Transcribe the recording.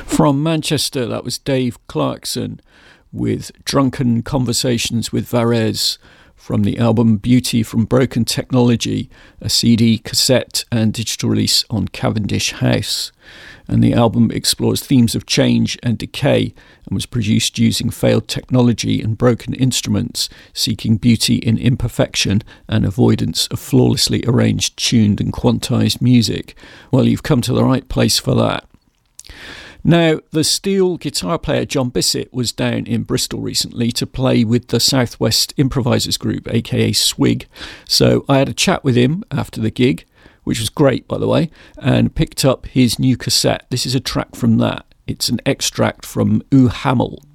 From Manchester, that was Dave Clarkson with Drunken Conversations with Varese from the album Beauty from Broken Technology, a CD, cassette and digital release on Cavendish House. And the album explores themes of change and decay and was produced using failed technology and broken instruments, seeking beauty in imperfection and avoidance of flawlessly arranged, tuned and quantized music. Well, you've come to the right place for that. Now, the steel guitar player John Bissett was down in Bristol recently to play with the Southwest Improvisers Group, aka SWIG. So I had a chat with him after the gig, which was great, by the way, and picked up his new cassette. This is a track from that. It's an extract from U Hamel.